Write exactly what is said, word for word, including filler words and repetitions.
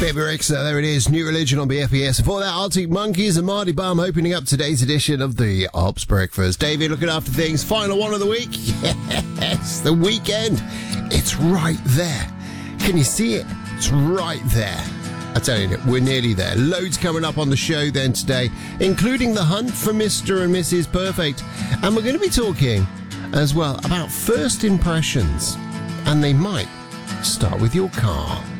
Baby Rexha, there it is, New Religion on B F B S. Before that, Arctic Monkeys and Marty Bum opening up today's edition of the Ops Breakfast. David looking after things, final one of the week. Yes, the weekend. It's right there. Can you see it? It's right there. I tell you, we're nearly there. Loads coming up on the show then today, including the hunt for Mister and Missus Perfect. And we're going to be talking as well about first impressions. And they might start with your car.